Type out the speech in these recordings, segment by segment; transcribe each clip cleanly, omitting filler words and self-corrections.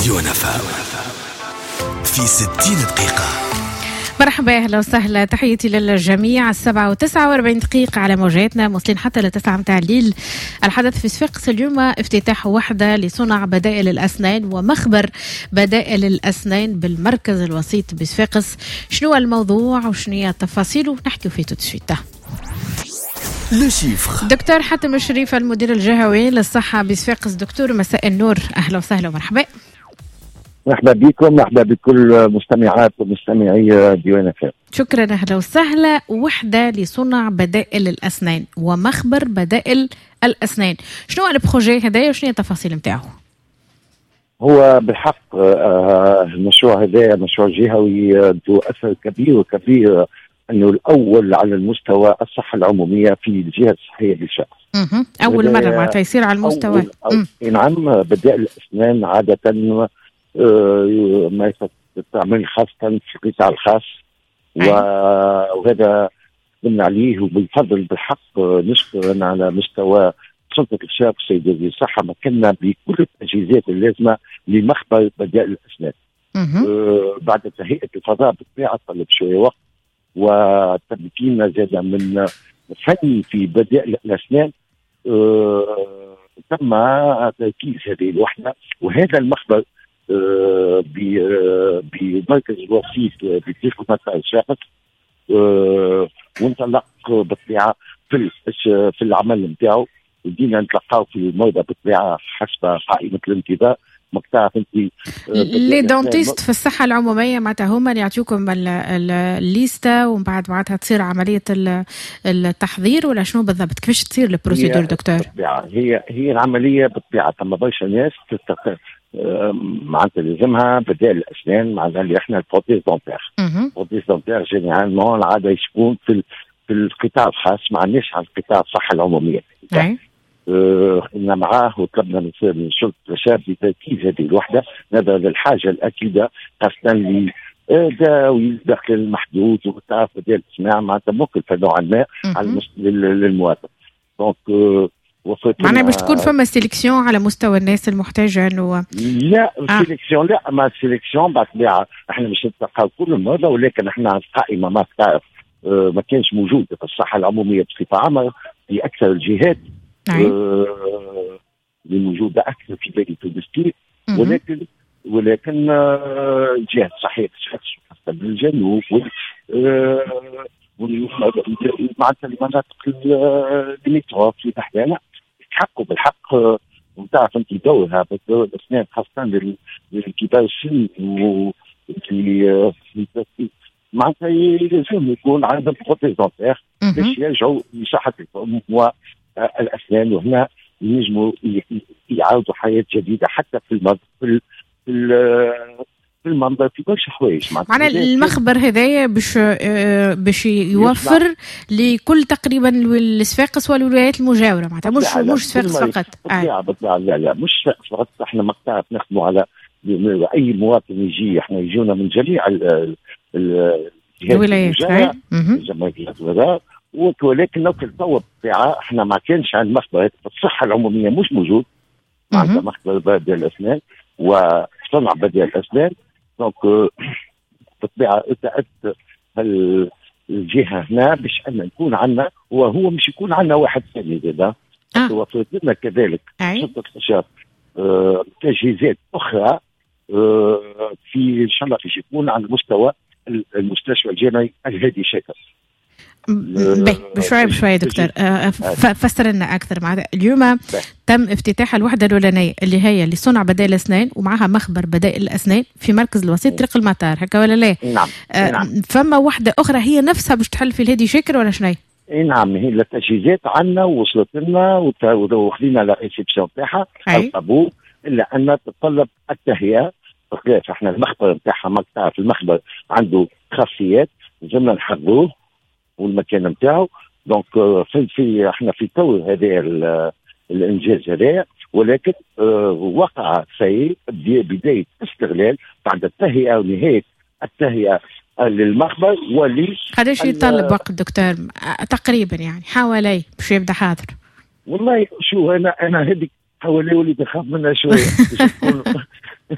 راديو نفا في 60 دقيقة. مرحبا، أهلا وسهلا، تحياتي للجميع. 7:49 دقيقة على موجاتنا، موصلين حتى ل9 متاع الليل. الحدث في صفاقس اليوم افتتاح وحدة لصنع بدائل الأسنان ومخبر بدائل الأسنان بالمركز الوسيط بصفاقس. شنو الموضوع وشنو هي تفاصيله نحكي فيه تسويته. دكتور حاتم الشريف، المدير الجهوي للصحة بصفاقس. دكتور مساء النور، أهلا وسهلا ومرحبا. مرحبا بكم، مرحبا بكل مستمعات ومستمعي ديوان فهم. شكرا، أهلا وسهلا. وحدة لصنع بدائل الأسنان ومخبر بدائل الأسنان، شنو البروجي هذايا وشنو التفاصيل متاعه؟ هو بالحق المشروع هذا مشروع جهوي ذو أثر كبير أنه الأول على المستوى الصحة العمومية في الجهة الصحية بالشخص. أول مرة معناتها يصير على المستوى. نعم، بدائل الأسنان عادة ما تعمل خاصة في القطاع الخاص، وهذا قلنا عليه وبالفضل بالحق نشكر على مستوى سلطة الشاب السيد وزير الصحة مكننا بكل التجهيزات اللازمة لمخبر بدائل الأسنان. بعد تهيئة الفضاء بالطبيعة طلب شوية وقت، وتمكيننا زاد من فني في بدائل الأسنان. تم تركيز هذه الوحدة وهذا المخبر بمركز الوسيط بتاريخ مطار الشاقط، وانطلق بالطبيعة في العمل نتاعو. بدينا نتلقاو في المرضى بالطبيعة حسب قائمة الانتظار. مقطع انت لي دونتيست في الصحة العمومية معناتها هما يعطيوكم الليستة ومن بعد بعدها تصير عملية التحضير، ولا شنو بالضبط؟ كيفاش تصير البروسيدور دكتور؟ هي العملية بالطبيعة تم برشا ناس معناتها لازمها بدائل الأسنان، معناتها اللي احنا البروتيز دونتير. البروتيز دونتير جينيرالمون العادة يكون في القطاع الخاص، ما عندناش على القطاع الصحة العمومية. خلينا معاه وطلبنا من شرطة الشاب لتركيز هذه الوحدة نظرا للحاجة الأكيدة خاصة لداوي داخل المحدود وتعرف بدائل الأسنان معناتها مكلفة نوعا ما على للمواطن. دونك معناها باش تكون فما سيليكسيون على مستوى الناس المحتاجة انه لا سيليكسيون لا، ما سيليكسيون بالطبيعة احنا مش نتلقاو كل المرضى، ولكن احنا قائمة ما تعرف ما كانش موجود في الصحة العمومية بصفة عامة في أكثر الجهات الموجودة أكثر في بالي تونسي، ولكن الجهة الصحية خاصة بالجنوب معناتها المناطق المتروف في بحدانا يتحققوا بالحق. وتعرف انت دورها بدور الاسنان خاصة للكبار السن معناتها لازم يكون عندهم بروتيز دونتير باش يرجعوا لصحة الأسنان، وهنا ينجموا يعاودوا حياة جديدة حتى في المرض في المنظر في برشا حوايج. معناها المخبر هذايا باش يوفر لكل تقريبا الصفاقس والولايات المجاورة، معناتها مش صفاقس فقط. لا مش صفاقس فقط، احنا مقطع نخدموا على أي مواطن يجي، احنا يجونا من جميع الولايات الجمهورية، ولكن لو كنت بالطبيعة احنا ما كانش عند مخبر في الصحة العمومية مش موجود. عندنا مخبر بدائل الأسنان وصنع بدائل الأسنان. دونك بالطبيعة اتأت الجهة هنا باش أن يكون عندنا، وهو مش يكون عندنا واحد ثاني زادا وفرت لنا كذلك شرطة اكتشاف تجهيزات أخرى في إن شاء الله باش يكون على مستوى المستشفى الجامعي الهادي شاكر. بشوية دكتور فسر لنا أكثر. مع اليوم تم افتتاح الوحدة الأولانية اللي هي لصنع بدائل الأسنان ومعها مخبر بدائل الأسنان في مركز الوسيط طريق المطار، هكا ولا لا؟ نعم. فما وحدة أخرى هي نفسها باش تحل في الهادي شاكر ولا شنو؟ نعم، هي التجهيزات عندنا وصلت لنا وخذينا على الريسبسيون تاعها القبول، إلا أن تتطلب التهيئة. بخلاف احنا المخبر نتاعها ما تعرف المخبر عنده خاصيات لازمنا نحضروه والمكان نتاعو. دونك في احنا في طور هذا الانجاز هذا، ولكن وقع في بدايه استغلال بعد التهيئه ونهايه التهيئه للمخبر. قداش يطلب وقت دكتور تقريبا يعني حوالي باش يبدا حاضر؟ والله شو انا هذيك حوالي وليد اخاف منها شويه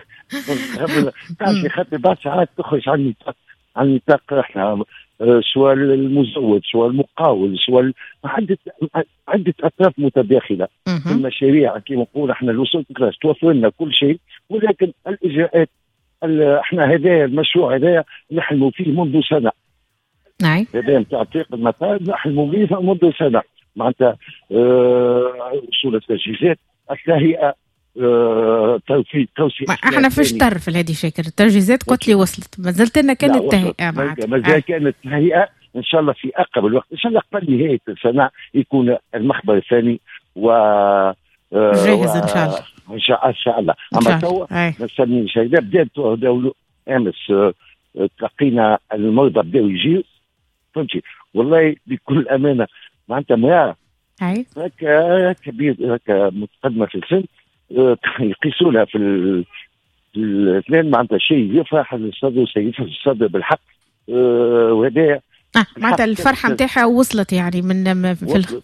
تعرفي خاطر بعض ساعات تخرج عن نطاق احنا سواء المزود سواء المقاول سواء عدة أطراف متداخلة في المشاريع. كما نقول احنا الوصول توفر لنا كل شيء، ولكن الإجراءات احنا هذا المشروع هذا نحلموا فيه منذ سنة. نعم. هذا نتاع طريق المطار نحلموا فيه منذ سنة، معناتها وصول التجهيزات، التهيئة، توسيع. احنا في شطر في هذه شاكر التجهيزات قلت لي وصلت، ما زلت لنا كانت تهيئة مازال كانت تهيئة. ان شاء الله في اقرب الوقت ان شاء الله قبل نهاية السنة يكون المخبر الثاني جاهز ان شاء الله. ان شاء الله. اما توا نستني شيء بدات دولة امس تلقينا المرضى بداوا يجيو، فهمتي؟ والله بكل امانه معناتها ما هكا كبير هكا متقدمه في السن يقيسوا لها في الاثنين، معناتها شيء يفرح الصدر وسيفرح الصدر بالحق. وهذا معناتها الفرحه نتاعها وصلت يعني من في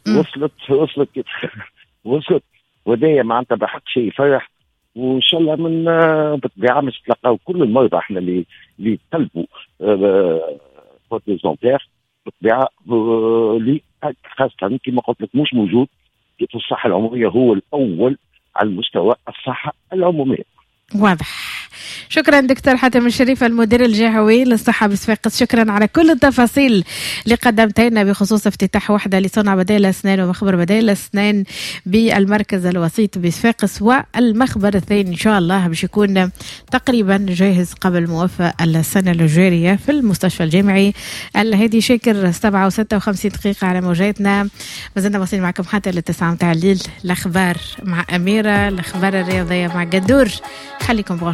وصلت وهذا معناتها بحق شيء يفرح. وان شاء الله من بالطبيعه مش تلقاو كل المرضى احنا اللي طلبوا بروتيزونتير بالطبيعه اللي خاصه كما قلت لك مش موجود في الصحه العموميه، هو الاول على مستوى الصحه العموميه. واضح. شكرا دكتور حاتم الشريف المدير الجهوي للصحة بصفاقس، شكرا على كل التفاصيل اللي قدمتها لنا بخصوص افتتاح وحدة لصنع بدائل الأسنان ومخبر بدائل الأسنان بالمركز الوسيط بصفاقس، والمخبر الثاني إن شاء الله باش يكون تقريبا جاهز قبل موافاة السنة الجارية في المستشفى الجامعي الهادي شاكر. 7:56 دقيقة على موجاتنا، ما زلنا واصلين معكم حتى للتسعة متاع الليل. الأخبار مع أميرة، الأخبار الرياضية مع قدور، خليكم بغش.